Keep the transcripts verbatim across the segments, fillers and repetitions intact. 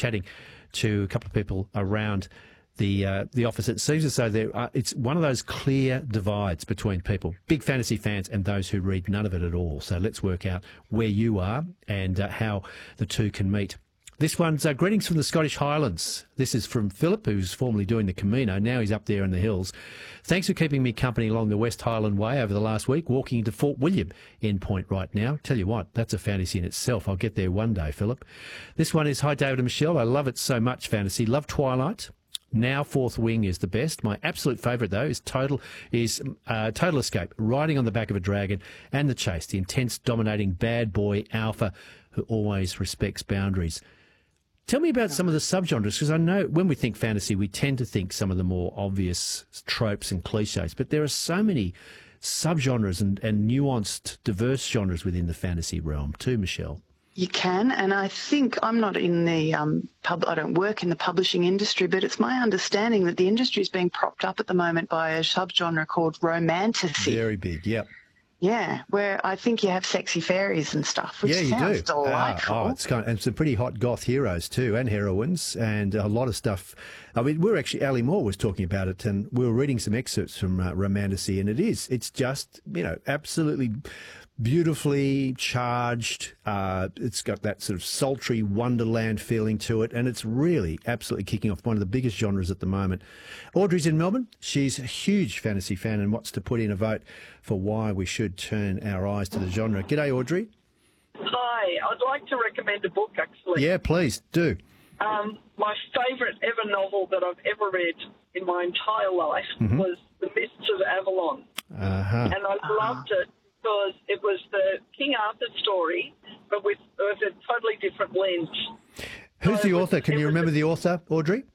chatting to a couple of people around the uh, the office. It seems as though there are, it's one of those clear divides between people, big fantasy fans and those who read none of it at all. So let's work out where you are and uh, how the two can meet. This one's uh, greetings from the Scottish Highlands. This is from Philip, who's formerly doing the Camino. Now he's up there in the hills. Thanks for keeping me company along the West Highland Way over the last week, walking into Fort William end point right now. Tell you what, that's a fantasy in itself. I'll get there one day, Philip. This one is, hi, David and Michelle. I love it so much, fantasy. Love Twilight. Now Fourth Wing is the best. My absolute favourite, though, is Total is uh, Total Escape, riding on the back of a dragon, and The Chase, the intense, dominating bad boy alpha who always respects boundaries. Tell me about some of the subgenres, because I know when we think fantasy, we tend to think some of the more obvious tropes and cliches, but there are so many subgenres and, and nuanced, diverse genres within the fantasy realm too, Michelle. You can, and I think I'm not in the um, pub. I don't work in the publishing industry, but it's my understanding that the industry is being propped up at the moment by a subgenre called romantasy. Very big, yep. Yeah, where I think you have sexy fairies and stuff, which yeah, you sounds do. delightful. Uh, oh, it's kind of, and some pretty hot goth heroes too, and heroines, and a lot of stuff. I mean, we we're actually, Ali Moore was talking about it, and we were reading some excerpts from uh, romantasy, and it is, it's just, you know, absolutely beautifully charged. Uh, it's got that sort of sultry wonderland feeling to it, and it's really absolutely kicking off, one of the biggest genres at the moment. Audrey's in Melbourne. She's a huge fantasy fan and wants to put in a vote for why we should turn our eyes to the genre. G'day, Audrey. Hi, I'd like to recommend a book, actually. Yeah, please, do. Um, my favourite ever novel that I've ever read in my entire life mm-hmm. was The Mists of Avalon. Uh-huh. And I loved it because it was the King Arthur story, but with, with a totally different lens. Who's so the author? Was, Can you remember a, the author, Audrey?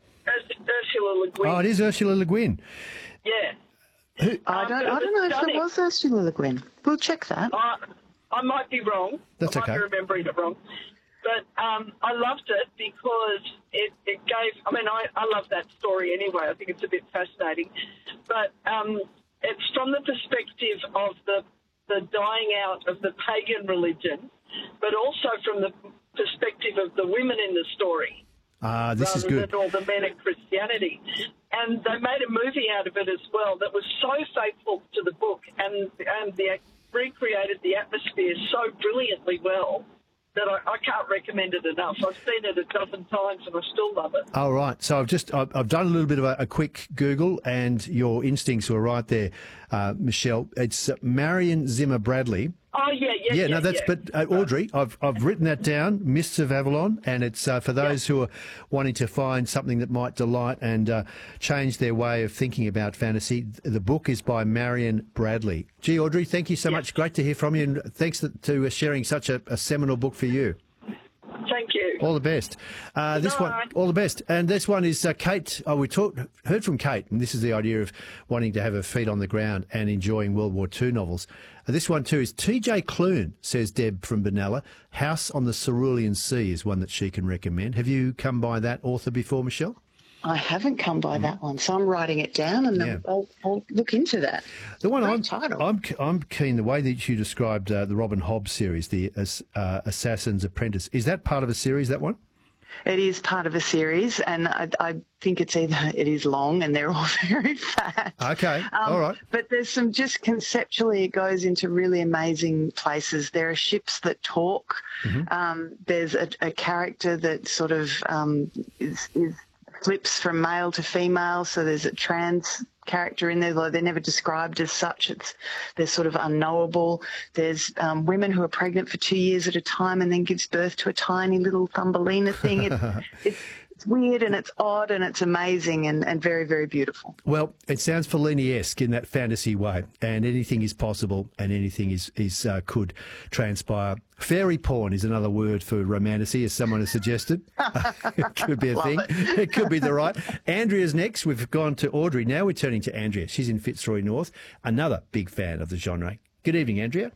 Ursula Le Guin. Oh, it is Ursula Le Guin. Yeah. Who? I don't, um, I don't know stunning. if it was Ursula Le Guin. We'll check that. Uh, I might be wrong. That's I might okay. be remembering it wrong. But um, I loved it because it, it gave... I mean, I, I love that story anyway. I think it's a bit fascinating. But um, it's from the perspective of the, the dying out of the pagan religion, but also from the perspective of the women in the story. Ah, uh, this is good. Rather than all the men in Christianity. And they made a movie out of it as well that was so faithful to the book and, and the, recreated the atmosphere so brilliantly well that I, I can't recommend it enough. I've seen it a dozen times and I still love it. All right. So I've just I've, I've done a little bit of a, a quick Google, and your instincts were right there, uh, Michelle. It's uh, Marion Zimmer Bradley. Oh yeah, yeah, yeah. yeah no, that's yeah. but uh, Audrey, I've I've written that down. Mists of Avalon, and it's uh, for those yeah. who are wanting to find something that might delight and uh, change their way of thinking about fantasy. The book is by Marion Bradley. Gee, Audrey, thank you so yeah. much. Great to hear from you, and thanks to, to sharing such a, a seminal book for you. Thank you. All the best. Uh, this one, all the best. And this one is uh, Kate. Oh, we talked, heard from Kate, and this is the idea of wanting to have her feet on the ground and enjoying World War Two novels. Uh, this one too is T J Clune, says Deb from Benalla. House on the Cerulean Sea is one that she can recommend. Have you come by that author before, Michelle? I haven't come by mm. that one, so I'm writing it down, and yeah. I'll, I'll look into that. The one I'm, title. I'm I'm keen. The way that you described uh, the Robin Hobb series, the uh, Assassin's Apprentice, is that part of a series? That one? It is part of a series, and I, I think it's either it is long, and they're all very fat. Okay, um, all right. But there's some just conceptually, it goes into really amazing places. There are ships that talk. Mm-hmm. Um, there's a, a character that sort of um, is. is flips from male to female, so there's a trans character in there, though they're never described as such. It's they're sort of unknowable. There's um, women who are pregnant for two years at a time and then gives birth to a tiny little Thumbelina thing. It, it's, it's weird and it's odd and it's amazing and, and very, very beautiful. Well, it sounds Fellini-esque in that fantasy way, and anything is possible and anything is, is uh, could transpire. Fairy porn is another word for romantasy, as someone has suggested. It could be a thing. It. it could be the right. Andrea's next. We've gone to Audrey. Now we're turning to Andrea. She's in Fitzroy North, another big fan of the genre. Good evening, Andrea.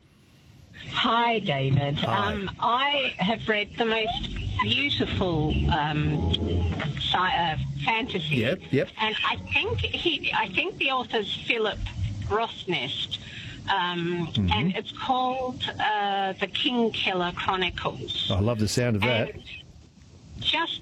Hi, David. Hi. Um, I have read the most beautiful um, sci- uh, fantasy. Yep, yep. And I think he, I think the author's Philip Rossnest. Um, mm-hmm. And it's called uh, The King Killer Chronicles. I love the sound of that. And just